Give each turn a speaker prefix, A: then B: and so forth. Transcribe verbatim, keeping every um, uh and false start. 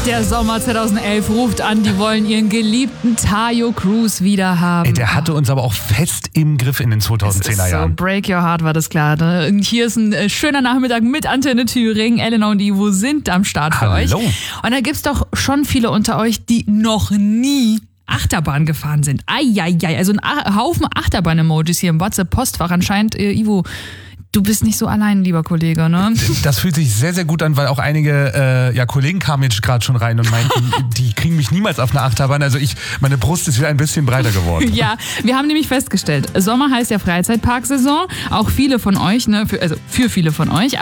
A: Der Sommer zweitausendelf ruft an, die wollen ihren geliebten Tayo Cruz wieder haben.
B: Ey, der hatte uns aber auch fest im Griff in den zweitausendzehner Jahren.
A: So, Break Your Heart war das klar. Und hier ist ein äh, schöner Nachmittag mit Antenne Thüringen. Elena und Ivo sind am Start für
B: Hallo.
A: euch. Und da gibt's doch schon viele unter euch, die noch nie Achterbahn gefahren sind. Eieiei, also ein A- Haufen Achterbahn-Emojis hier im WhatsApp-Postfach. Anscheinend, äh, Ivo, du bist nicht so allein, lieber Kollege, ne?
B: Das fühlt sich sehr, sehr gut an, weil auch einige äh, ja, Kollegen kamen jetzt gerade schon rein und meinten, die kriegen mich niemals auf eine Achterbahn. Also ich, meine Brust ist wieder ein bisschen breiter geworden.
A: Ja, wir haben nämlich festgestellt, Sommer heißt ja Freizeitparksaison. Auch viele von euch, ne, für, also für viele von euch.